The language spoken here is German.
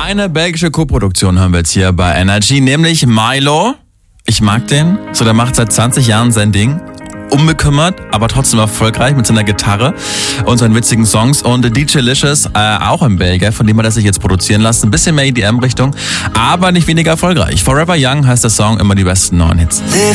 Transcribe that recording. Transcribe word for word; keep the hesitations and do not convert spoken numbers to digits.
Eine belgische Koproduktion hören wir jetzt hier bei Energy, nämlich Milo. Ich mag den. So, der macht seit zwanzig Jahren sein Ding. Unbekümmert, aber trotzdem erfolgreich mit seiner Gitarre und seinen witzigen Songs. Und D J Licious, äh, auch ein Belgier, von dem hat er sich jetzt produzieren lassen. Ein bisschen mehr E D M-Richtung, aber nicht weniger erfolgreich. Forever Young heißt der Song, immer die besten neuen Hits. Living